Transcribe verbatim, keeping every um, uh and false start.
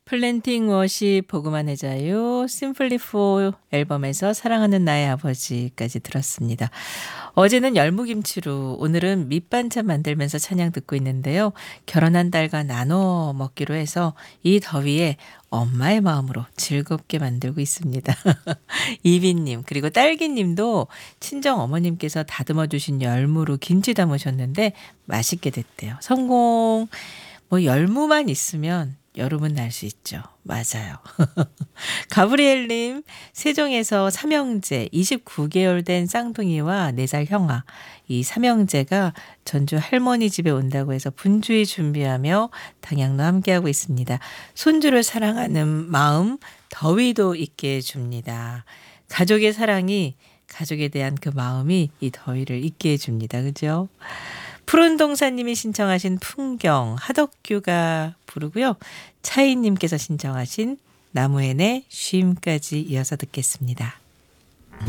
플랜팅 워십 보고만의 자유 심플리 포 앨범에서 사랑하는 나의 아버지까지 들었습니다. 어제는 열무김치로 오늘은 밑반찬 만들면서 찬양 듣고 있는데요. 결혼한 딸과 나눠 먹기로 해서 이 더위에 엄마의 마음으로 즐겁게 만들고 있습니다. 이빈님 그리고 딸기님도 친정 어머님께서 다듬어 주신 열무로 김치 담으셨는데 맛있게 됐대요. 성공. 뭐 열무만 있으면 여름은 날 수 있죠. 맞아요. 가브리엘님, 세종에서 삼형제 이십구 개월 된 쌍둥이와 네 살 형아, 이 삼형제가 전주 할머니 집에 온다고 해서 분주히 준비하며 당양로 함께하고 있습니다. 손주를 사랑하는 마음, 더위도 잊게 해줍니다. 가족의 사랑이, 가족에 대한 그 마음이 이 더위를 잊게 해줍니다. 그죠? 푸른 동사님이 신청하신 풍경 하덕규가 부르고요. 차이님께서 신청하신 나무엔의 쉼까지 이어서 듣겠습니다.